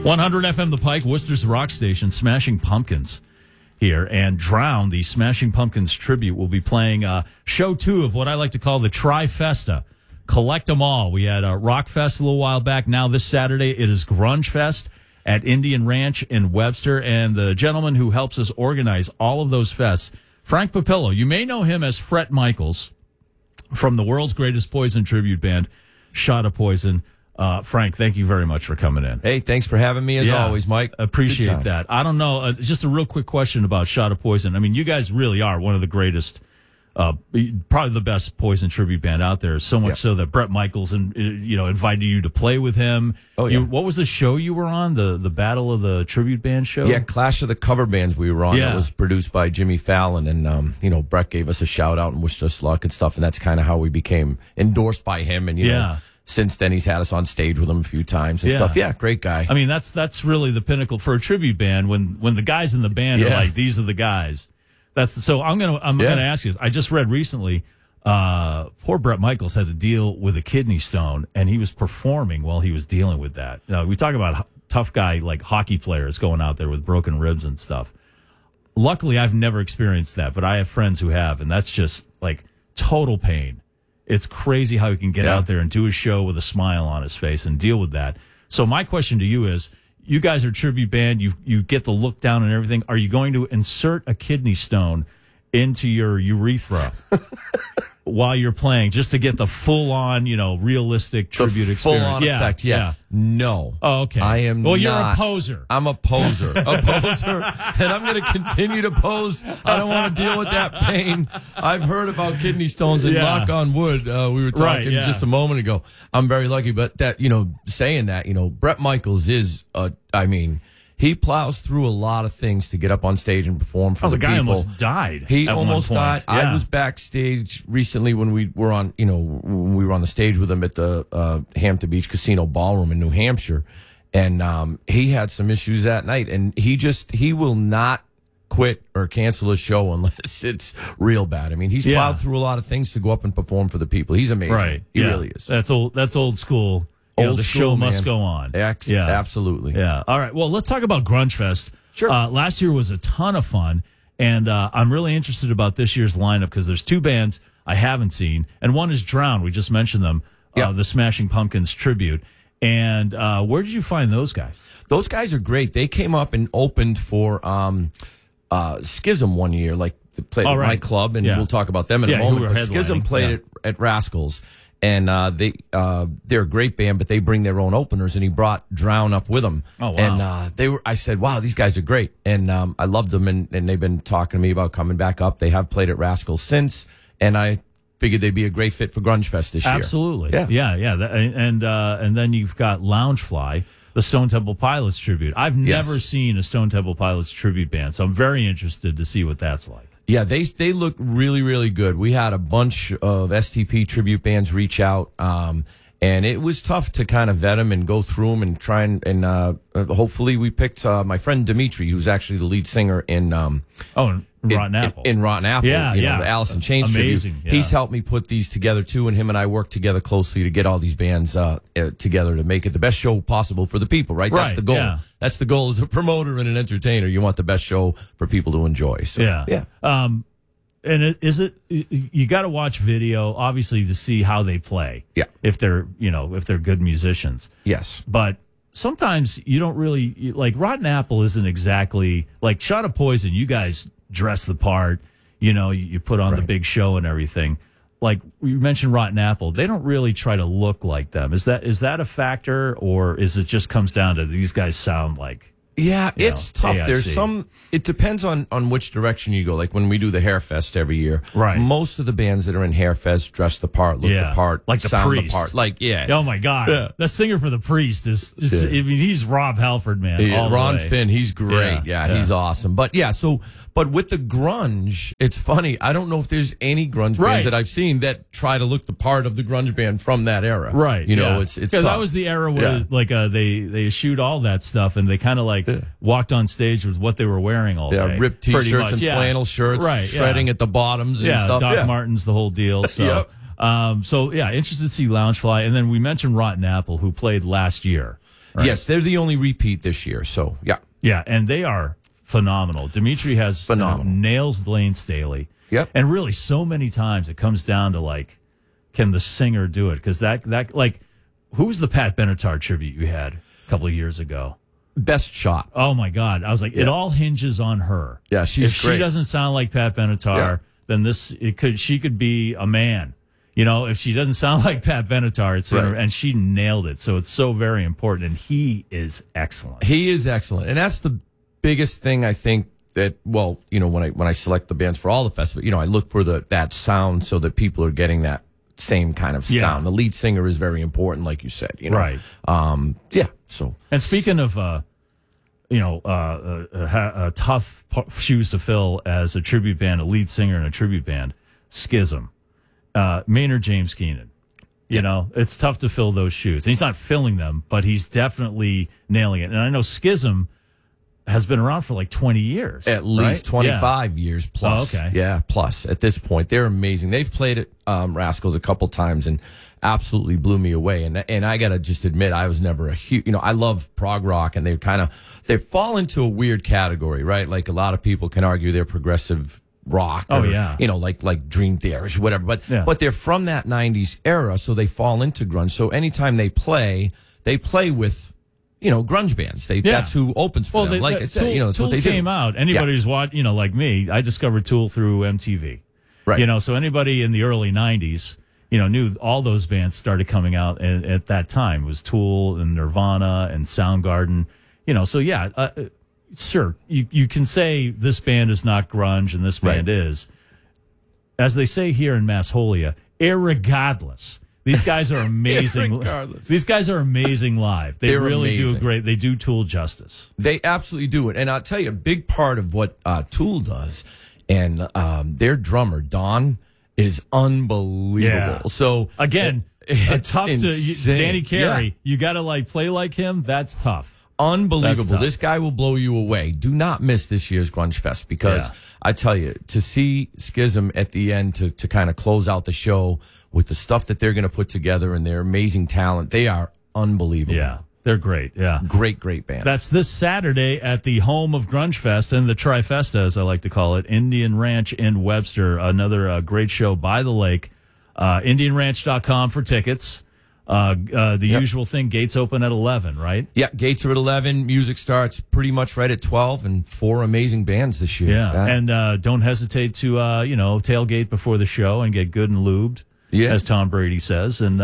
100 FM The Pike, Worcester's rock station, Smashing Pumpkins here. And Drown, the Smashing Pumpkins tribute, will be playing show 2 of what I like to call the Trifesta. Collect them all. We had a Rock Fest a little while back. Now this Saturday, it is Grunge Fest at Indian Ranch in Webster. And the gentleman who helps us organize all of those fests, Frank Papillo. You may know him as Fret Michaels from the world's greatest Poison tribute band, Shot of Poison. Frank, thank you very much for coming in. Hey, thanks for having me as always, Mike. Appreciate that. I don't know, just a real quick question about Shot of Poison. I mean, you guys really are one of the greatest, probably the best Poison tribute band out there. So much so that Bret Michaels invited you to play with him. Oh yeah. What was the show you were on? The Battle of the Tribute Band show? Yeah, Clash of the Cover Bands we were on. Yeah. It was produced by Jimmy Fallon, and Bret gave us a shout out and wished us luck and stuff, and that's kind of how we became endorsed by him. And you know. Since then, he's had us on stage with him a few times and stuff. Yeah, great guy. I mean, that's really the pinnacle for a tribute band. When the guys in the band are like, these are the guys. So I'm gonna ask you this. I just read recently, poor Bret Michaels had to deal with a kidney stone, and he was performing while he was dealing with that. Now, we talk about tough guy like hockey players going out there with broken ribs and stuff. Luckily, I've never experienced that, but I have friends who have, and that's just like total pain. It's crazy how he can get out there and do a show with a smile on his face and deal with that. So my question to you is, you guys are a tribute band. You get the look down and everything. Are you going to insert a kidney stone into your urethra while you're playing just to get the full-on, realistic tribute experience? Full-on effect, yeah. No. Oh, okay. I am Well, you're not. a poser. I'm a poser. And I'm going to continue to pose. I don't want to deal with that pain. I've heard about kidney stones, and knock on wood, we were talking just a moment ago. I'm very lucky, but that, saying that, Bret Michaels is, he plows through a lot of things to get up on stage and perform for the people. The guy almost died. He almost died. Yeah. I was backstage recently when we were on, when we were on the stage with him at the Hampton Beach Casino Ballroom in New Hampshire, and he had some issues that night, and he will not quit or cancel a show unless it's real bad. I mean, he's plowed through a lot of things to go up and perform for the people. He's amazing. Right. He really is. That's old school. The show must go on. Absolutely. Yeah. All right. Well, let's talk about Grunge Fest. Sure. Last year was a ton of fun, and I'm really interested about this year's lineup because there's 2 bands I haven't seen, and one is Drown. We just mentioned them, the Smashing Pumpkins tribute. And where did you find those guys? Those guys are great. They came up and opened for Schism one year, like they played at my club, and we'll talk about them in a moment. But Schism played at Rascals. And they're a great band, but they bring their own openers, and he brought Drown up with him. Oh, wow. And I said, wow, these guys are great. And I loved them, and they've been talking to me about coming back up. They have played at Rascals since, and I figured they'd be a great fit for Grunge Fest this year. Absolutely. Yeah. And then you've got Loungefly, the Stone Temple Pilots tribute. I've never seen a Stone Temple Pilots tribute band, so I'm very interested to see what that's like. Yeah, they look really, really good. We had a bunch of STP tribute bands reach out, and it was tough to kind of vet them and go through them and try and hopefully we picked my friend Dimitri, who's actually the lead singer in Rotten Apple. In Rotten Apple, the Alice in Chains Amazing, tribute. He's helped me put these together too, and him and I work together closely to get all these bands together to make it the best show possible for the people. Right? That's the goal. Yeah. That's the goal as a promoter and an entertainer. You want the best show for people to enjoy. So, yeah. And you got to watch video, obviously, to see how they play. Yeah. If they're good musicians. Yes. But sometimes you don't really, like Rotten Apple isn't exactly, like Shot of Poison, you guys dress the part, you put on the big show and everything. Like you mentioned Rotten Apple, they don't really try to look like them. Is that a factor, or is it just comes down to these guys sound like? Yeah, it's tough. AIC. There's it depends on which direction you go. Like when we do the Hair Fest every year, right? Most of the bands that are in Hair Fest dress the part, look the part, like the sound Priest. the part. Like, oh my God. The singer for the Priest is just, I mean, he's Rob Halford, man. Ron Finn, he's great. Yeah, he's awesome. But but with the grunge, it's funny. I don't know if there's any grunge bands that I've seen that try to look the part of the grunge band from that era. Right. It's because that was the era where they shoot all that stuff, and they kind of walked on stage with what they were wearing all day. Yeah, ripped T-shirts and flannel shirts, shredding at the bottoms and stuff. Doc Martens, the whole deal. So, So yeah, interested to see Loungefly, and then we mentioned Rotten Apple, who played last year. Right? Yes, they're the only repeat this year. So yeah, and they are phenomenal. Dimitri has nails Lane Staley. Yep, and really, so many times it comes down to like, can the singer do it? Because that like, who was the Pat Benatar tribute you had a couple of years ago? Best Shot. Oh my God, I was like, it all hinges on her. Yeah, she's great. If she doesn't sound like Pat Benatar, then she could be a man. You know, if she doesn't sound like Pat Benatar, it's and she nailed it. So it's so very important, and he is excellent. He is excellent, and that's the biggest thing I think that. Well, you know, when I select the bands for all the festivals, you know, I look for that sound so that people are getting that same kind of sound. The lead singer is very important, like you said. You know, right? Yeah. So, and speaking of, tough shoes to fill as a tribute band, a lead singer in a tribute band, Schism. Maynard James Keenan. You know, it's tough to fill those shoes. And he's not filling them, but he's definitely nailing it. And I know Schism has been around for like 20 years. At least 25 years plus. Oh, okay. Yeah, plus at this point. They're amazing. They've played at Rascals a couple times and absolutely blew me away. And I got to just admit, I was never a huge, you know, I love prog rock, and they fall into a weird category, right? Like a lot of people can argue they're progressive rock, or, you know, like Dream Theater, whatever. But they're from that 90s era, so they fall into grunge. So anytime they play with, you know, grunge bands. That's who opens for them. Like I said, you know, that's Tool what they do. came out. Anybody who's watched, you know, like me, I discovered Tool through MTV. Right. You know, so anybody in the early 90s, you know, knew all those bands started coming out at that time. It was Tool and Nirvana and Soundgarden. You know, so sure, you can say this band is not grunge and this band is. As they say here in Massholia, irregardless. These guys are amazing. These guys are amazing live. They're really amazing. They do Tool justice. They absolutely do it. And I'll tell you, a big part of what Tool does, and their drummer, Don, is unbelievable. Yeah. So again, it's tough to Danny Carey. You got to play like him. That's tough. Unbelievable. This guy will blow you away. Do not miss this year's Grunge Fest, because I tell you, to see Schism at the end to kind of close out the show with the stuff that they're going to put together and their amazing talent, they are unbelievable. Yeah, they're great. Yeah. Great band. That's this Saturday at the home of Grunge Fest and the Trifesta, as I like to call it, Indian Ranch in Webster. Another great show by the lake. IndianRanch.com for tickets. The usual thing, gates open at 11, right? Yeah, gates are at 11. Music starts pretty much right at 12, and 4 amazing bands this year. Yeah. And don't hesitate to, tailgate before the show and get good and lubed, as Tom Brady says, and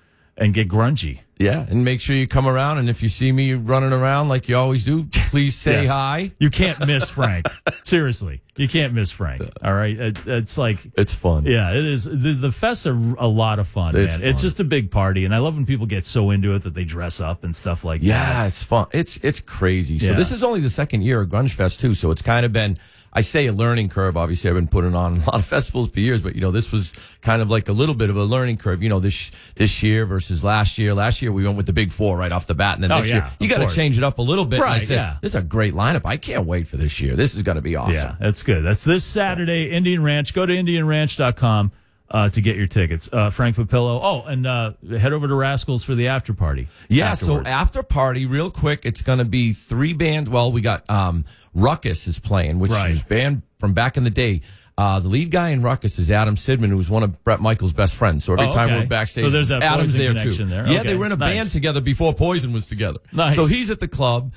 get grungy. Yeah, and make sure you come around, and if you see me running around like you always do, please say hi. You can't miss Frank. Seriously, you can't miss Frank. All right? It's like... It's fun. Yeah, it is. The fests are a lot of fun, man. It's just a big party, and I love when people get so into it that they dress up and stuff like that. Yeah, it's fun. It's crazy. So this is only the second year of Grunge Fest, too, so it's kind of been... I say a learning curve. Obviously, I've been putting on a lot of festivals for years, but, you know, this was kind of like a little bit of a learning curve, you know, this year versus last year. Last year, we went with the big 4 right off the bat, and then this year, you got to change it up a little bit. Right, and I said, this is a great lineup. I can't wait for this year. This is going to be awesome. Yeah, that's good. That's this Saturday, Indian Ranch. Go to IndianRanch.com to get your tickets. Frank Papillo. Oh, and head over to Rascals for the after party. Yeah, afterwards. So after party, real quick, it's going to be 3 bands. Well, we got Ruckus is playing, which is a band from back in the day. The lead guy in Ruckus is Adam Sidman, who was one of Bret Michaels' best friends. So every time we're backstage, so there's that Adam's Poison there too. There. Yeah, they were in a band together before Poison was together. Nice. So he's at the club.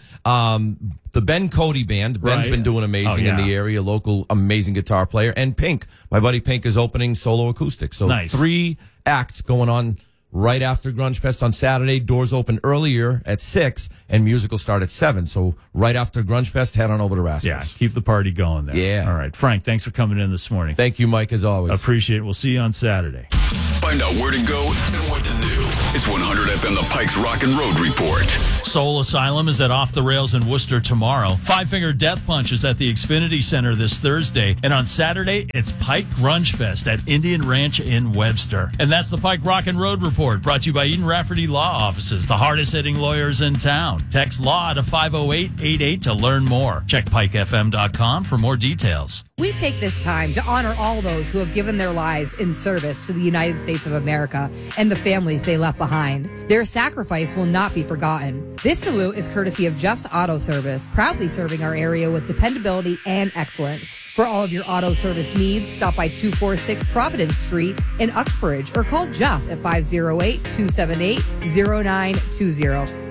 The Ben Cody band. Ben's been doing amazing in the area. Local amazing guitar player. And Pink, my buddy Pink, is opening solo acoustic. So 3 acts going on right after Grunge Fest on Saturday. Doors open earlier at 6, and music will start at 7. So right after Grunge Fest, head on over to Rascals. Yeah, keep the party going there. Yeah. All right. Frank, thanks for coming in this morning. Thank you, Mike, as always. Appreciate it. We'll see you on Saturday. Find out where to go and what to do. It's 100 FM, the Pikes Rock and Road Report. Soul Asylum is at Off the Rails in Worcester tomorrow. Five Finger Death Punch is at the Xfinity Center this Thursday. And on Saturday, it's Pike Grunge Fest at Indian Ranch in Webster. And that's the Pike Rock and Road Report, brought to you by Eden Rafferty Law Offices, the hardest-hitting lawyers in town. Text LAW to 50888 to learn more. Check pikefm.com for more details. We take this time to honor all those who have given their lives in service to the United States of America and the families they left behind. Their sacrifice will not be forgotten. This salute is courtesy of Jeff's Auto Service, proudly serving our area with dependability and excellence. For all of your auto service needs, stop by 246 Providence Street in Uxbridge or call Jeff at 508-278-0920.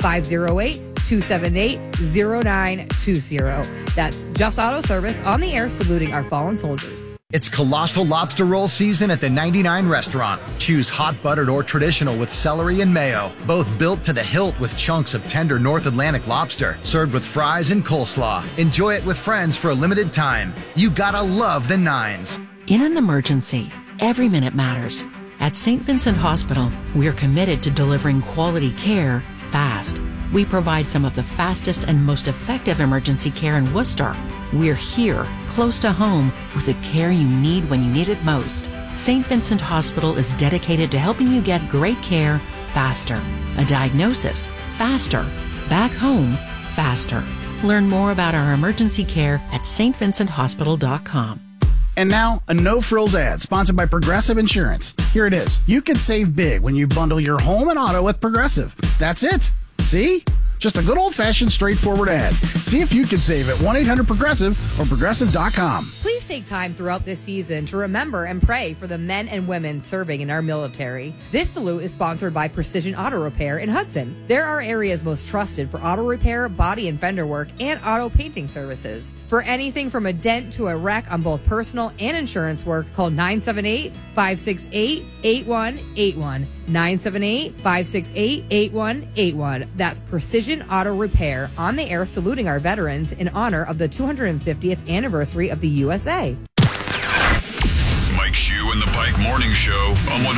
508-278-0920. That's Jeff's Auto Service on the air saluting our fallen soldiers. It's Colossal Lobster Roll season at the 99 Restaurant. Choose hot buttered or traditional with celery and mayo. Both built to the hilt with chunks of tender North Atlantic lobster. Served with fries and coleslaw. Enjoy it with friends for a limited time. You gotta love the Nines. In an emergency, every minute matters. At St. Vincent Hospital, we're committed to delivering quality care fast. We provide some of the fastest and most effective emergency care in Worcester. We're here, close to home, with the care you need when you need it most. St. Vincent Hospital is dedicated to helping you get great care faster. A diagnosis faster. Back home faster. Learn more about our emergency care at stvincenthospital.com. And now, a no-frills ad sponsored by Progressive Insurance. Here it is. You can save big when you bundle your home and auto with Progressive. That's it. See? Just a good old-fashioned straightforward ad. See if you can save at 1-800-PROGRESSIVE or Progressive.com. Please take time throughout this season to remember and pray for the men and women serving in our military. This salute is sponsored by Precision Auto Repair in Hudson. They're our area's most trusted for auto repair, body and fender work, and auto painting services. For anything from a dent to a wreck on both personal and insurance work, call 978-568-8181. 978-568-8181. That's Precision Auto Repair, on the air saluting our veterans in honor of the 250th anniversary of the USA. Mike Shue and the Pike Morning Show on 100.